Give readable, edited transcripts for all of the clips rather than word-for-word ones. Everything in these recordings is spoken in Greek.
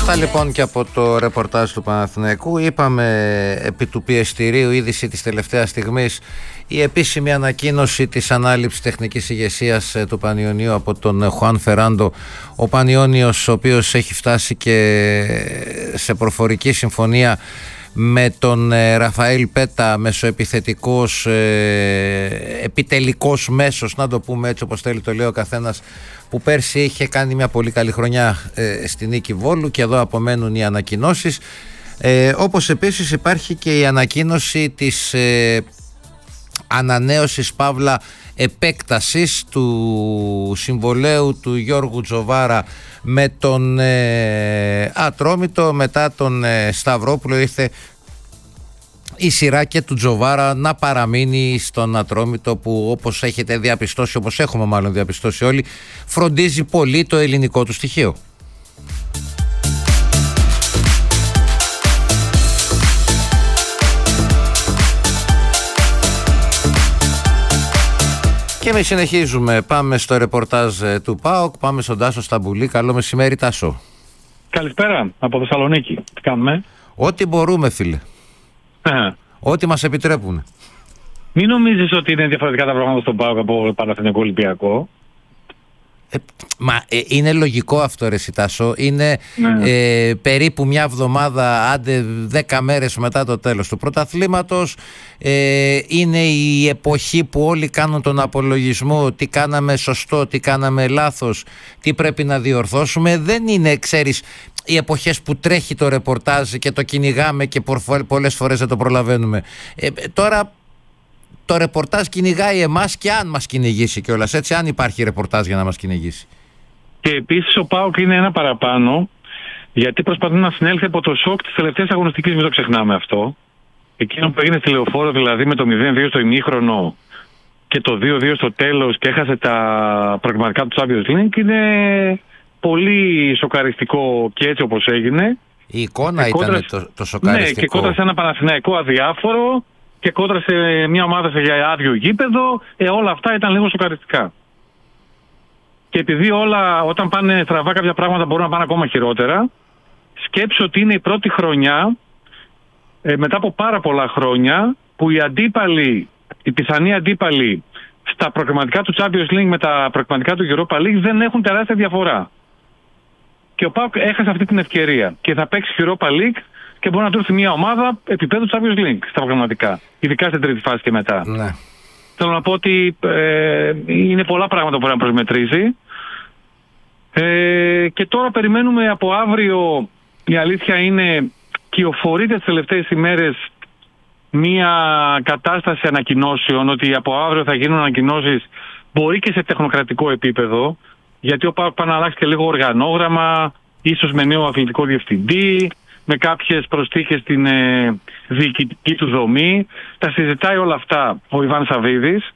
Αυτά λοιπόν και από το ρεπορτάζ του Παναθηναϊκού. Είπαμε επί του πιεστηρίου, είδηση της τελευταίας στιγμής, η επίσημη ανακοίνωση της ανάληψης τεχνικής ηγεσίας του Πανιωνίου από τον Χουάν Φεράντο. Ο Πανιώνιος, ο οποίος έχει φτάσει και σε προφορική συμφωνία με τον Ραφαήλ Πέτα, μεσοεπιθετικός, επιτελικός μέσος, να το πούμε έτσι όπως θέλει, το λέει ο καθένας, που πέρσι είχε κάνει μια πολύ καλή χρονιά στη Νίκη Βόλου, και εδώ απομένουν οι ανακοινώσεις. Όπως επίσης υπάρχει και η ανακοίνωση της ανανέωσης παύλα επέκτασης του συμβολαίου του Γιώργου Τζοβάρα με τον Ατρόμητο. Μετά τον Σταυρόπουλο ήρθε η σειρά και του Τζοβάρα να παραμείνει στον Ατρόμητο, που όπως έχετε διαπιστώσει, όπως έχουμε μάλλον διαπιστώσει όλοι, φροντίζει πολύ το ελληνικό του στοιχείο. Και εμείς συνεχίζουμε, πάμε στο ρεπορτάζ του ΠΑΟΚ, πάμε στον Τάσο Σταμπουλή. Καλό μεσημέρι, Τάσο. Καλησπέρα από Θεσσαλονίκη. Τι κάνουμε? Ό,τι μπορούμε, φίλε. Ό,τι μας επιτρέπουν. Μην νομίζεις ότι είναι διαφορετικά τα πράγματα στον ΠΑΟΚ από Παναθηναϊκό Ολυμπιακό. Είναι λογικό αυτό, ρε Τάσο. Είναι περίπου μια εβδομάδα, άντε 10 μέρες μετά το τέλος του πρωταθλήματος. Είναι η εποχή που όλοι κάνουν τον απολογισμό, τι κάναμε σωστό, τι κάναμε λάθος, τι πρέπει να διορθώσουμε. Δεν είναι, ξέρεις, οι εποχές που τρέχει το ρεπορτάζ και το κυνηγάμε και πολλές φορές δεν το προλαβαίνουμε. Τώρα το ρεπορτάζ κυνηγάει εμάς, και αν μας κυνηγήσει κιόλας, έτσι, αν υπάρχει ρεπορτάζ για να μας κυνηγήσει. Και επίσης ο ΠΑΟΚ είναι ένα παραπάνω, γιατί προσπαθεί να συνέλθει από το σοκ της τελευταίας αγωνιστικής, μην το ξεχνάμε αυτό. Εκείνο που έγινε στη Λεωφόρο, δηλαδή με το 0-2 στο ημίχρονο και το 2-2 στο τέλος, και έχασε τα προγραμματικά του Champions League, είναι πολύ σοκαριστικό και έτσι όπως έγινε. Η εικόνα ήταν το σοκαριστικό. Ναι, και κόντρα σε ένα Παναθηναϊκό αδιάφορο και κόντρα σε μια ομάδα σε άδειο γήπεδο, όλα αυτά ήταν λίγο σοκαριστικά. Και επειδή όλα, όταν πάνε στραβά κάποια πράγματα, μπορούν να πάνε ακόμα χειρότερα, σκέψου ότι είναι η πρώτη χρονιά, μετά από πάρα πολλά χρόνια, που οι πιθανοί αντίπαλοι στα προκριματικά του Champions League με τα προκριματικά του Europa League δεν έχουν τεράστια διαφορά. Και ο ΠΑΟΚ έχασε αυτή την ευκαιρία και θα παίξει Europa League και μπορεί να του έρθει μια ομάδα επίπεδου Champions League στα προγραμματικά, ειδικά στην τρίτη φάση και μετά. Ναι. Θέλω να πω ότι είναι πολλά πράγματα που μπορεί να προσμετρήσει. Και τώρα περιμένουμε από αύριο, η αλήθεια είναι, κυοφορείται τις τελευταίες ημέρες μια κατάσταση ανακοινώσεων, ότι από αύριο θα γίνουν ανακοινώσεις, μπορεί και σε τεχνοκρατικό επίπεδο, γιατί ο ΠΑΟΚ πάει να αλλάξει και λίγο οργανόγραμμα, ίσως με νέο αθλητικό διευθυντή, με κάποιες προσθήκες στην διοικητική του δομή. Τα συζητάει όλα αυτά ο Ιβάν Σαββίδης,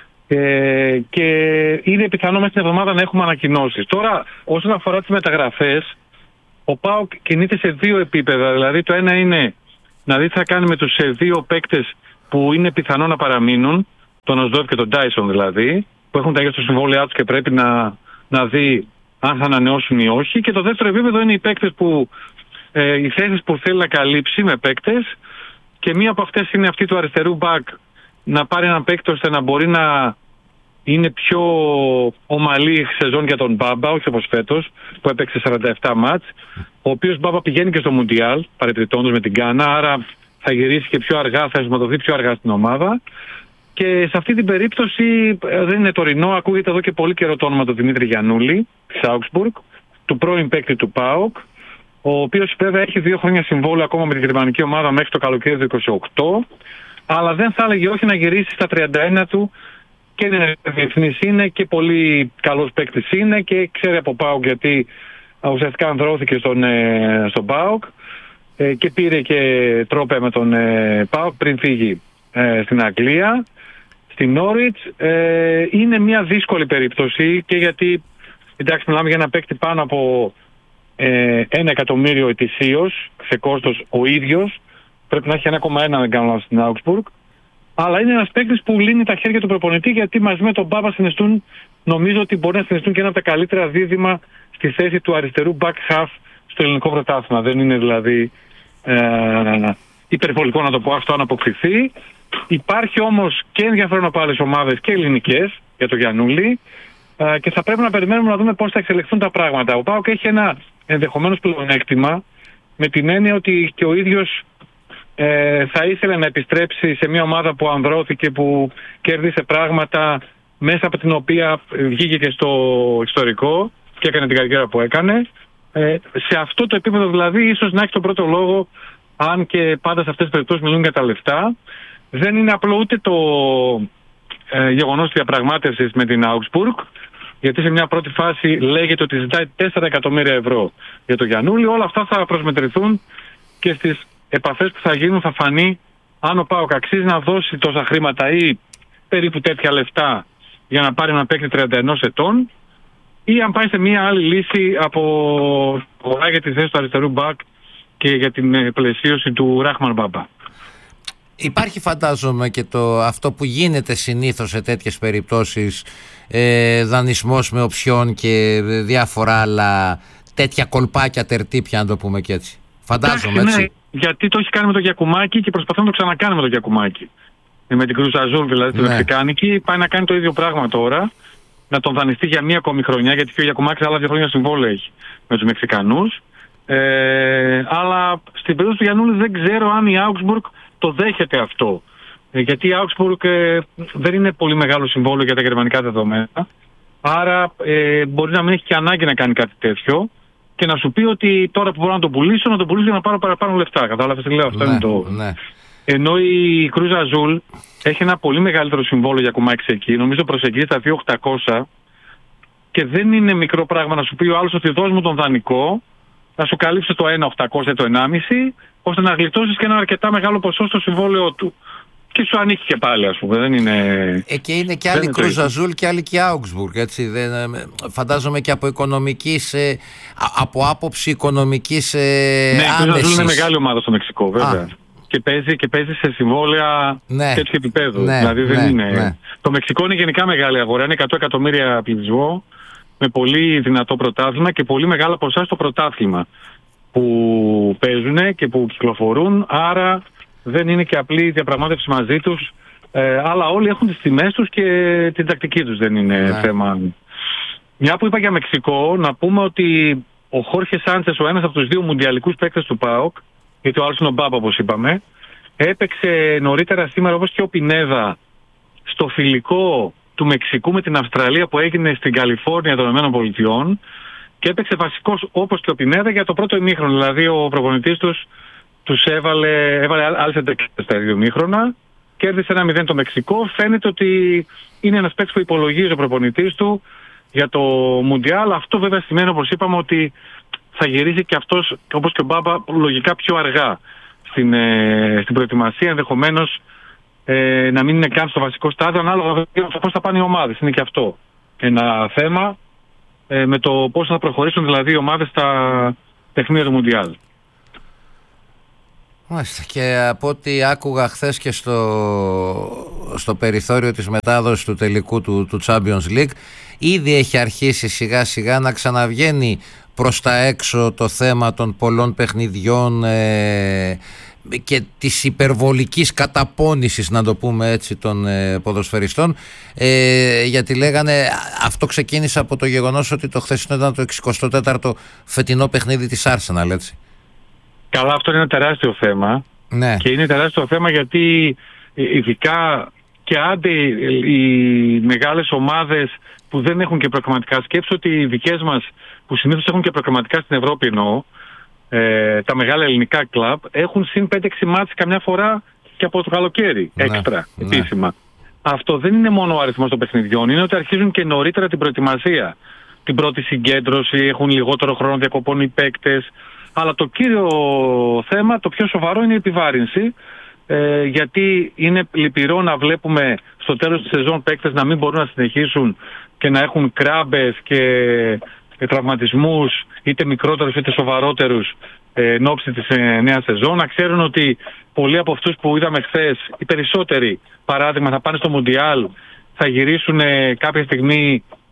και είναι πιθανό μέσα στην εβδομάδα να έχουμε ανακοινώσεις. Τώρα, όσον αφορά τις μεταγραφές, ο ΠΑΟΚ κινείται σε δύο επίπεδα. Δηλαδή, το ένα είναι να δει τι θα κάνει με τους δύο παίκτες που είναι πιθανό να παραμείνουν, τον Οσδόεφ και τον Τάισον δηλαδή, που έχουν τελειώσει το συμβόλαιά τους και πρέπει να δει αν θα ανανεώσουν ή όχι. Και το δεύτερο επίπεδο είναι οι παίκτες που, οι θέσεις που θέλει να καλύψει με παίκτες, και μία από αυτές είναι αυτή του αριστερού μπακ, να πάρει έναν παίκτη ώστε να μπορεί να είναι πιο ομαλή σεζόν για τον Μπάμπα, όχι όπως φέτος που έπαιξε 47 μάτς, ο οποίος Μπάμπα πηγαίνει και στο Μουντιάλ παρετριτώντας με την Γκάνα, άρα θα γυρίσει και πιο αργά, θα ενσωματωθεί πιο αργά στην ομάδα. Και σε αυτή την περίπτωση δεν είναι τωρινό, ακούγεται εδώ και πολύ καιρό το όνομα του Δημήτρη Γιαννούλη της Augsburg, του πρώην παίκτη του ΠΑΟΚ, ο οποίος βέβαια έχει 2 χρόνια συμβόλαιο ακόμα με την γερμανική ομάδα μέχρι το καλοκαίρι του 28, αλλά δεν θα έλεγε όχι να γυρίσει στα 31 του, και είναι διεθνής είναι και πολύ καλός παίκτης είναι και ξέρει από ΠΑΟΚ, γιατί ουσιαστικά ανδρώθηκε στον ΠΑΟΚ και πήρε και τρόπε με τον ΠΑΟΚ πριν φύγει στην Αγγλία, στην Νόριτς. Είναι μια δύσκολη περίπτωση, και γιατί εντάξει, μιλάμε για ένα παίκτη πάνω από 1 εκατομμύριο ετησίως σε κόστος ο ίδιος, πρέπει να έχει 1,1 δεν κάνω λάθος στην Augsburg. Αλλά είναι ένας παίκτης που λύνει τα χέρια του προπονητή, γιατί μαζί με τον Μπάμπα νομίζω ότι μπορεί να συνιστούν και ένα από τα καλύτερα δίδυμα στη θέση του αριστερού back half στο ελληνικό πρωτάθλημα. Δεν είναι δηλαδή υπερβολικό να το πω αυτό, αν αποκτηθεί. Υπάρχει όμως και ενδιαφέρον από άλλες ομάδες και ελληνικές για το Γιαννούλη, και θα πρέπει να περιμένουμε να δούμε πώς θα εξελιχθούν τα πράγματα. Ο ΠΑΟΚ έχει ένα ενδεχομένως πλεονέκτημα, με την έννοια ότι και ο ίδιος θα ήθελε να επιστρέψει σε μια ομάδα που ανδρώθηκε, που κέρδισε πράγματα, μέσα από την οποία βγήκε και στο ιστορικό και έκανε την καριέρα που έκανε. Σε αυτό το επίπεδο δηλαδή ίσως να έχει τον πρώτο λόγο, αν και πάντα σε αυτές τις περιπτώσεις μιλούν για τα λεφτά. Δεν είναι απλό ούτε το γεγονός διαπραγμάτευσης με την Augsburg, γιατί σε μια πρώτη φάση λέγεται ότι ζητάει 4 εκατομμύρια ευρώ για το Γιαννούλη. Όλα αυτά θα προσμετρηθούν και στις επαφές που θα γίνουν. Θα φανεί αν ο ΠΑΟΚ αξίζει να δώσει τόσα χρήματα ή περίπου τέτοια λεφτά για να πάρει ένα παίκτη 31 ετών, ή αν πάει σε μια άλλη λύση από για τη θέση του αριστερού μπακ και για την πλαισίωση του Ράχμαν Μπάμπα. Υπάρχει, φαντάζομαι, και αυτό που γίνεται συνήθως σε τέτοιες περιπτώσεις, δανεισμός με οψιόν και διάφορα άλλα τέτοια κολπάκια, τερτύπια, να το πούμε και έτσι. Φαντάζομαι, έτσι. Ναι, γιατί το έχει κάνει με το Γιακουμάκη και προσπαθεί να το ξανακάνει με το Γιακουμάκη. Με την Cruz Azul δηλαδή, τη Μεξικάνικη, πάει να κάνει το ίδιο πράγμα τώρα. Να τον δανειστεί για μία ακόμη χρονιά, γιατί και ο Γιακουμάκης άλλα 2 χρόνια συμβόλαιο έχει με τους Μεξικανούς. Αλλά στην περίπτωση του Γιαννούλη δεν ξέρω αν η Augsburg το δέχεται αυτό. Γιατί η Augsburg δεν είναι πολύ μεγάλο συμβόλαιο για τα γερμανικά δεδομένα. Άρα μπορεί να μην έχει και ανάγκη να κάνει κάτι τέτοιο και να σου πει ότι τώρα που μπορώ να το πουλήσω, να το πουλήσω για να πάρω παραπάνω λεφτά. Κατάλαβες τι λέω? Αυτό είναι το. Ναι. Ενώ η Cruz Azul έχει ένα πολύ μεγαλύτερο συμβόλαιο για Γιακουμάκης εκεί. Νομίζω προσεγγίζει τα 2.800 και δεν είναι μικρό πράγμα να σου πει ο άλλος ότι δώσ' μου τον δανεικό, να σου καλύψει το 1.800 το 1.500, ώστε να γλιτώσεις και ένα αρκετά μεγάλο ποσό στο συμβόλαιό του. Και σου ανήκει και πάλι, ας πούμε. Δεν είναι. Και είναι και άλλη Cruz Azul και άλλη και Augsburg. Έτσι. Φαντάζομαι και από οικονομικής, από άποψη οικονομικής άμεσης. Ναι, η Cruz Azul είναι μεγάλη ομάδα στο Μεξικό, βέβαια. Και παίζει σε συμβόλαια τέτοιου επίπεδου. Δηλαδή δεν είναι. Ναι. Το Μεξικό είναι γενικά μεγάλη αγορά. Είναι 100 εκατομμύρια πληθυσμό, με πολύ δυνατό πρωτάθλημα και πολύ μεγάλα ποσά στο πρωτάθλημα που παίζουν και που κυκλοφορούν. Άρα δεν είναι και απλή διαπραγμάτευση μαζί τους, αλλά όλοι έχουν τις τιμές τους και την τακτική τους, δεν είναι θέμα. Μια που είπα για Μεξικό, να πούμε ότι ο Χόρχε Σάντσες, ο ένας από τους 2 μουντιαλικούς παίκτες του ΠΑΟΚ, γιατί ο άλλος είναι ο Μπάμπα όπως είπαμε, έπαιξε νωρίτερα σήμερα όπως και ο Πινέδα στο φιλικό του Μεξικού με την Αυστραλία που έγινε στην Καλιφόρνια των ΗΠΑ, και έπαιξε βασικός όπως και ο Πινέδα για το πρώτο ημίχρονο. Δηλαδή ο προπονητής τους έβαλε άλλες 11 στα 2 ημίχρονα, κέρδισε 1-0 το Μεξικό. Φαίνεται ότι είναι ένας παίκτης που υπολογίζει ο προπονητής του για το Μουντιάλ. Αυτό βέβαια σημαίνει, όπως είπαμε, ότι θα γυρίσει και αυτός, όπως και ο Μπάμπα, λογικά πιο αργά στην προετοιμασία, ενδεχομένως να μην είναι καν στο βασικό στάδιο, ανάλογα πώς θα πάνε οι ομάδες. Είναι και αυτό ένα θέμα, με το πώς θα προχωρήσουν δηλαδή οι ομάδες στα παιχνίδια του Μουντιάλ. Μάλιστα. Και από ό,τι άκουγα χθες και στο περιθώριο της μετάδοσης του τελικού του Champions League, ήδη έχει αρχίσει σιγά σιγά να ξαναβγαίνει προς τα έξω το θέμα των πολλών παιχνιδιών και της υπερβολικής καταπώνησης, να το πούμε έτσι, των ποδοσφαιριστών, γιατί λέγανε αυτό ξεκίνησε από το γεγονός ότι το χθεσινό ήταν το 64ο φετινό παιχνίδι της Arsenal, έτσι. Καλά, αυτό είναι ένα τεράστιο θέμα. Ναι. Και είναι τεράστιο θέμα γιατί ειδικά και άντε οι μεγάλες ομάδες που δεν έχουν και προκριματικά, σκέψου ότι οι δικές μας που συνήθως έχουν και προκριματικά στην Ευρώπη, εννοώ, τα μεγάλα ελληνικά κλαμπ έχουν συν 5-6 μάτς καμιά φορά και από το καλοκαίρι, έξτρα, επίσημα. Αυτό δεν είναι μόνο ο αριθμός των παιχνιδιών, είναι ότι αρχίζουν και νωρίτερα την προετοιμασία. Την πρώτη συγκέντρωση, έχουν λιγότερο χρόνο διακοπών οι παίκτες. Αλλά το κύριο θέμα, το πιο σοβαρό, είναι η επιβάρυνση, γιατί είναι λυπηρό να βλέπουμε στο τέλος της σεζόν παίκτες να μην μπορούν να συνεχίσουν και να έχουν κράμπες και τραυματισμούς, είτε μικρότερους είτε σοβαρότερους, εν ώψη της νέας σεζόν. Να ξέρουν ότι πολλοί από αυτούς που είδαμε χθες, οι περισσότεροι παράδειγμα, θα πάνε στο Μουντιάλ, θα γυρίσουν κάποια στιγμή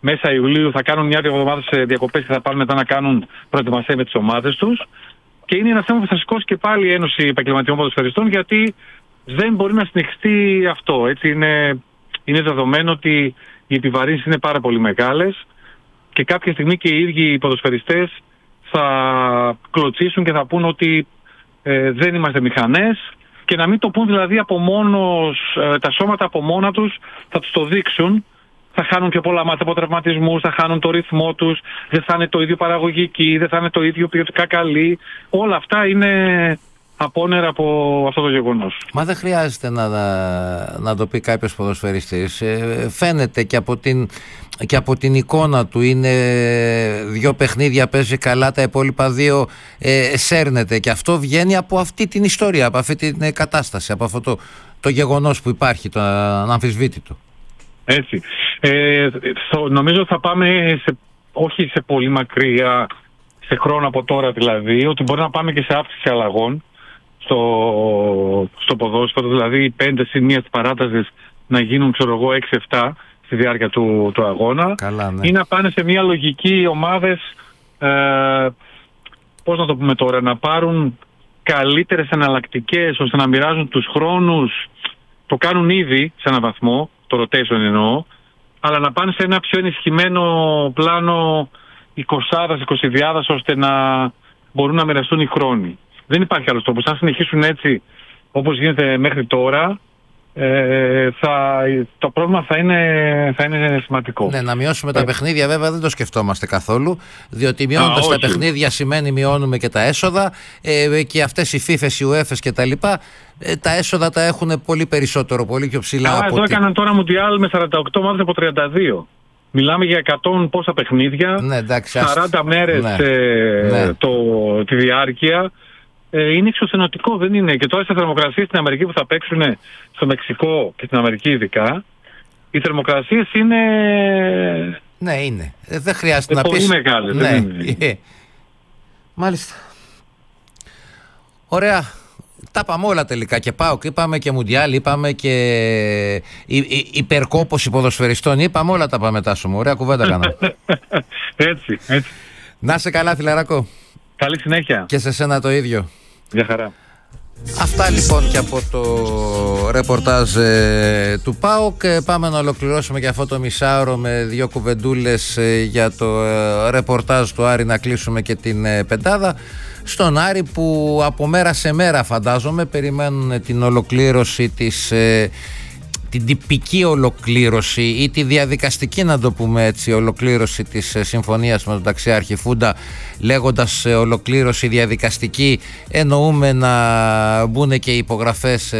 μέσα Ιουλίου θα κάνουν μια-δύο εβδομάδες διακοπές και θα πάνε μετά να κάνουν προετοιμασία με τις ομάδες τους. Και είναι ένα θέμα που θα σηκώσει και πάλι η Ένωση Επαγγελματιών Ποδοσφαιριστών, γιατί δεν μπορεί να συνεχιστεί αυτό. Έτσι είναι δεδομένο ότι οι επιβαρύνσεις είναι πάρα πολύ μεγάλες και κάποια στιγμή και οι ίδιοι οι ποδοσφαιριστές θα κλωτσίσουν και θα πούν ότι δεν είμαστε μηχανές, και να μην το πούν δηλαδή από μόνος, τα σώματα από μόνα τους θα τους το δείξουν. Θα χάνουν πιο πολλά μάτια από τραυματισμούς, θα χάνουν το ρυθμό τους, δεν θα είναι το ίδιο παραγωγικοί, δεν θα είναι το ίδιο ποιοτικά καλοί. Όλα αυτά είναι απόνερα από αυτό το γεγονός. Μα δεν χρειάζεται να το πει κάποιος ποδοσφαιριστής. Φαίνεται και από την εικόνα του. Είναι 2 παιχνίδια, παίζει καλά, τα υπόλοιπα 2 σέρνεται. Και αυτό βγαίνει από αυτή την ιστορία, από αυτή την κατάσταση, από αυτό το γεγονός που υπάρχει, το αναμφισβήτητο. Έτσι. Νομίζω θα πάμε όχι σε πολύ μακριά, σε χρόνο από τώρα δηλαδή, ότι μπορεί να πάμε και σε αύξηση αλλαγών στο ποδόσφαιρο, δηλαδή 5 συν 1 της παράτασης να γίνουν, ξέρω εγώ, 6-7 στη διάρκεια του αγώνα. Καλά, ναι. Ή να πάνε σε μια λογική ομάδες, πώς να το πούμε τώρα, να πάρουν καλύτερες εναλλακτικές ώστε να μοιράζουν τους χρόνους. Το κάνουν ήδη σε έναν βαθμό, το rotation εννοώ, αλλά να πάνε σε ένα πιο ενισχυμένο πλάνο 20-20, ώστε να μπορούν να μοιραστούν οι χρόνοι. Δεν υπάρχει άλλος τρόπος. Αν συνεχίσουν έτσι όπως γίνεται μέχρι τώρα, το πρόβλημα θα είναι σημαντικό. Ναι, να μειώσουμε τα παιχνίδια βέβαια δεν το σκεφτόμαστε καθόλου, διότι μειώνοντας τα παιχνίδια σημαίνει μειώνουμε και τα έσοδα, και αυτές οι φίφες, οι ουέφες και τα λοιπά, τα έσοδα τα έχουν πολύ περισσότερο, πολύ πιο ψηλά. Εδώ έκαναν τώρα Μουντιάλ με 48 ομάδες από 32. Μιλάμε για 100 πόσα παιχνίδια, ναι, εντάξει, 40 μέρες τη διάρκεια. Είναι εξωθενωτικό, δεν είναι. Και τώρα στις θερμοκρασίες στην Αμερική που θα παίξουν, στο Μεξικό και στην Αμερική ειδικά, οι θερμοκρασίες είναι... Ναι, είναι. Δεν χρειάζεται να πεις... Πολύ μεγάλες. Ναι. Μάλιστα. Ωραία. Τα πάμε όλα τελικά. Και ΠΑΟΚ είπαμε, και Μουντιάλ είπαμε, και υπερκόπωση ποδοσφαιριστών είπαμε. Όλα τα πάμε, Τάσο μου. Ωραία κουβέντα κάναμε. Έτσι. Να σε καλά, φιλαράκο. Καλή συνέχεια. Και σε σένα το ίδιο. Γεια χαρά. Αυτά λοιπόν και από το ρεπορτάζ του ΠΑΟΚ. Πάμε να ολοκληρώσουμε και αυτό το μισάωρο με 2 κουβεντούλες για το ρεπορτάζ του Άρη, να κλείσουμε και την πεντάδα. Στον Άρη που από μέρα σε μέρα, φαντάζομαι, περιμένουν την ολοκλήρωση την τυπική ολοκλήρωση ή τη διαδικαστική, να το πούμε έτσι, ολοκλήρωση της συμφωνίας με τον ταξιάρχη Φούντα. Λέγοντας ολοκλήρωση διαδικαστική, εννοούμε να μπουν και οι υπογραφές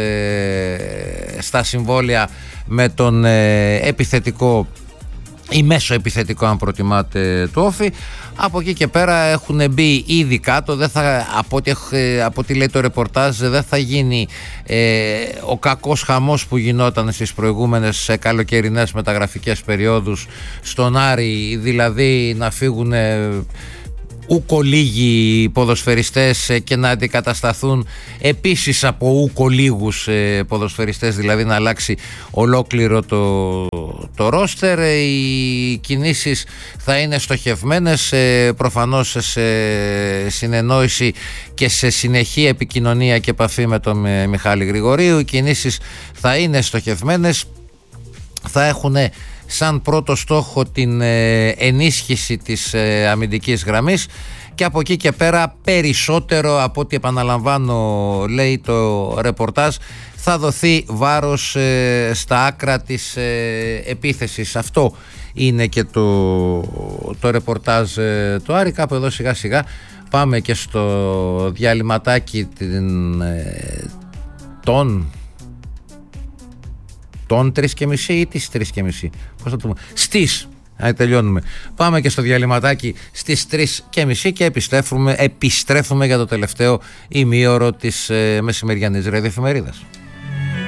στα συμβόλαια με τον επιθετικό ή μέσο επιθετικό, αν προτιμάτε, του Όφη. Από εκεί και πέρα έχουν μπει ήδη κάτω. Δεν θα, από ό,τι λέει το ρεπορτάζ, δεν θα γίνει ο κακός χαμός που γινόταν στις προηγούμενες καλοκαιρινές μεταγραφικές περιόδους στον Άρη, δηλαδή να φύγουν ούκο λίγοι ποδοσφαιριστές και να αντικατασταθούν επίσης από ούκο λίγους ποδοσφαιριστές, δηλαδή να αλλάξει ολόκληρο το ρόστερ. Οι κινήσεις θα είναι στοχευμένες, προφανώς σε συνεννόηση και σε συνεχή επικοινωνία και επαφή με τον Μιχάλη Γρηγορίου. Οι κινήσεις θα είναι στοχευμένες, θα έχουν σαν πρώτο στόχο την ενίσχυση της αμυντικής γραμμής, και από εκεί και πέρα περισσότερο, από ό,τι επαναλαμβάνω λέει το ρεπορτάζ, θα δοθεί βάρος στα άκρα της επίθεσης. Αυτό είναι και το ρεπορτάζ του Άρη. Κάπου εδώ σιγά σιγά πάμε και στο διαλυματάκι των 3.30 ή τις 3.30, πώς θα το πούμε, τελειώνουμε. Πάμε και στο διαλυματάκι στις 3.30 και επιστρέφουμε για το τελευταίο ημίωρο της μεσημεριανής ραδιοεφημερίδας.